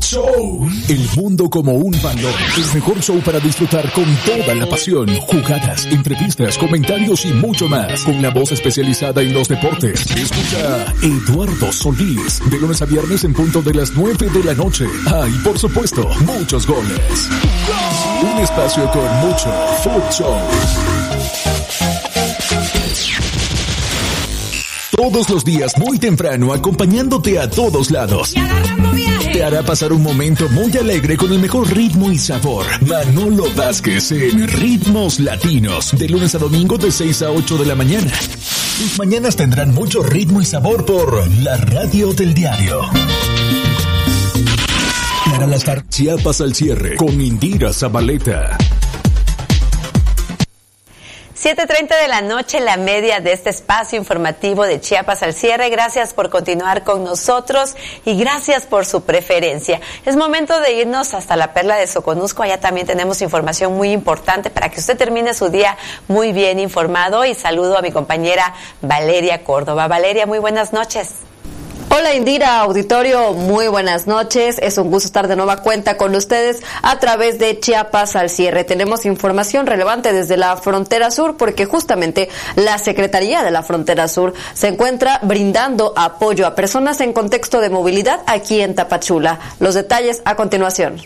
Show. El mundo como un balón. El mejor show para disfrutar con toda la pasión. Jugadas, entrevistas, comentarios y mucho más. Con la voz especializada en los deportes. Escucha Eduardo Solís. De lunes a viernes en punto de las 9 de la noche. Y por supuesto, muchos goles. Un espacio con mucho Food Show. Todos los días muy temprano, acompañándote a todos lados. Te hará pasar un momento muy alegre con el mejor ritmo y sabor. Manolo Vázquez en Ritmos Latinos. De lunes a domingo de 6 a 8 de la mañana. Tus mañanas tendrán mucho ritmo y sabor por la radio del diario. Para las Chiapas al cierre con Indira Zabaleta. 7:30 de la noche, la media de este espacio informativo de Chiapas al cierre. Gracias por continuar con nosotros y gracias por su preferencia. Es momento de irnos hasta la Perla de Soconusco. Allá también tenemos información muy importante para que usted termine su día muy bien informado. Y saludo a mi compañera Valeria Córdoba. Valeria, muy buenas noches. Hola Indira, auditorio, muy buenas noches. Es un gusto estar de nueva cuenta con ustedes a través de Chiapas al cierre. Tenemos información relevante desde la frontera sur porque justamente la Secretaría de la Frontera Sur se encuentra brindando apoyo a personas en contexto de movilidad aquí en Tapachula. Los detalles a continuación.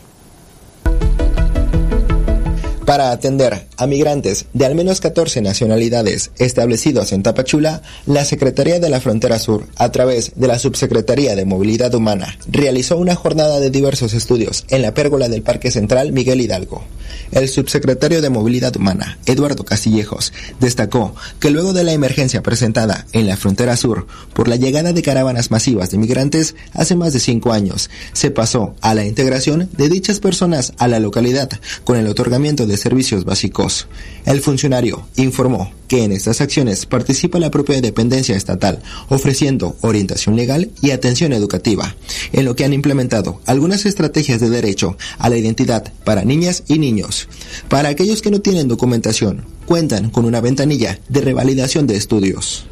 Para atender a migrantes de al menos 14 nacionalidades establecidos en Tapachula, la Secretaría de la Frontera Sur, a través de la Subsecretaría de Movilidad Humana, realizó una jornada de diversos estudios en la pérgola del Parque Central Miguel Hidalgo. El subsecretario de Movilidad Humana, Eduardo Castillejos, destacó que luego de la emergencia presentada en la Frontera Sur por la llegada de caravanas masivas de migrantes hace más de 5 años, se pasó a la integración de dichas personas a la localidad con el otorgamiento de servicios básicos. El funcionario informó que en estas acciones participa la propia dependencia estatal, ofreciendo orientación legal y atención educativa, en lo que han implementado algunas estrategias de derecho a la identidad para niñas y niños. Para aquellos que no tienen documentación, cuentan con una ventanilla de revalidación de estudios.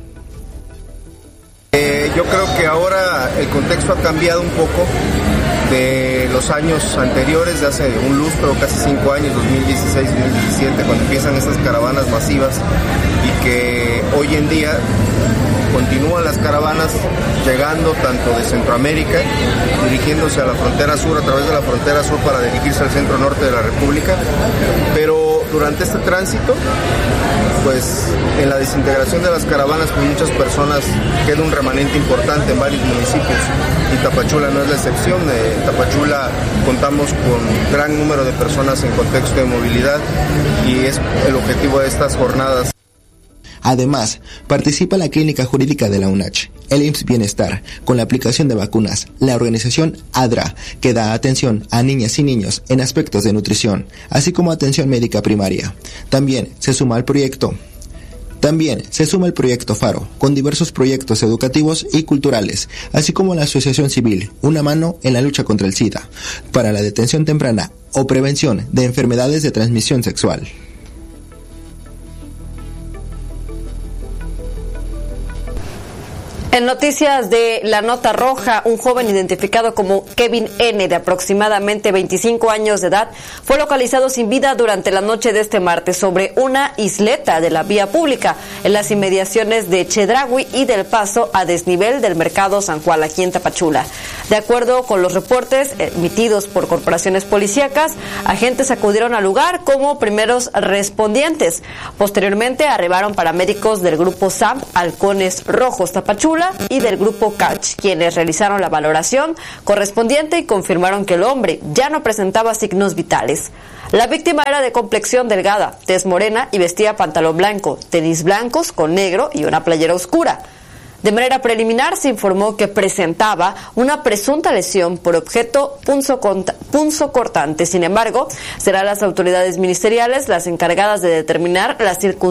Yo creo que ahora el contexto ha cambiado un poco de los años anteriores, de hace un lustro, casi 5 años, 2016, 2017, cuando empiezan estas caravanas masivas y que hoy en día continúan las caravanas llegando tanto de Centroamérica, dirigiéndose a la frontera sur, a través de la frontera sur para dirigirse al centro norte de la República, pero durante este tránsito, pues en la desintegración de las caravanas con muchas personas queda un remanente importante en varios municipios y Tapachula no es la excepción. En Tapachula contamos con gran número de personas en contexto de movilidad y es el objetivo de estas jornadas. Además, participa la Clínica Jurídica de la UNACH, el IMSS Bienestar, con la aplicación de vacunas, la organización ADRA, que da atención a niñas y niños en aspectos de nutrición, así como atención médica primaria. También se suma el proyecto Faro, con diversos proyectos educativos y culturales, así como la Asociación Civil Una Mano en la Lucha contra el SIDA, para la detención temprana o prevención de enfermedades de transmisión sexual. En noticias de la nota roja, un joven identificado como Kevin N., de aproximadamente 25 años de edad, fue localizado sin vida durante la noche de este martes sobre una isleta de la vía pública en las inmediaciones de Chedraui y del paso a desnivel del mercado San Juan, aquí en Tapachula. De acuerdo con los reportes emitidos por corporaciones policíacas, agentes acudieron al lugar como primeros respondientes. Posteriormente arribaron paramédicos del grupo SAMP Halcones Rojos Tapachula y del grupo CACH, quienes realizaron la valoración correspondiente y confirmaron que el hombre ya no presentaba signos vitales. La víctima era de complexión delgada, tez morena y vestía pantalón blanco, tenis blancos con negro y una playera oscura. De manera preliminar se informó que presentaba una presunta lesión por objeto punzocortante. Sin embargo, serán las autoridades ministeriales las encargadas de determinar las circunstancias